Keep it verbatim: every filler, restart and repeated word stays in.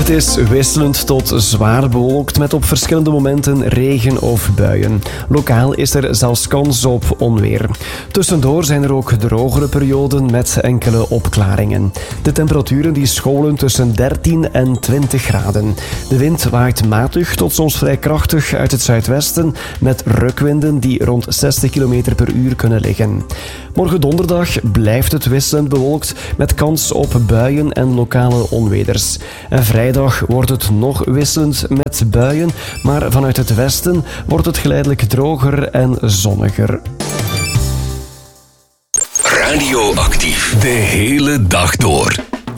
Het is wisselend tot zwaar bewolkt met op verschillende momenten regen of buien. Lokaal is er zelfs kans op onweer. Tussendoor zijn er ook drogere perioden met enkele opklaringen. De temperaturen die scholen tussen dertien en twintig graden. De wind waait matig tot soms vrij krachtig uit het zuidwesten met rukwinden die rond zestig kilometer per uur kunnen liggen. Morgen donderdag blijft het wisselend bewolkt met kans op buien en lokale onweders. En vrijdag wordt het nog wisselend met buien, maar vanuit het westen wordt het geleidelijk droger en zonniger. Radioactief. De hele dag door.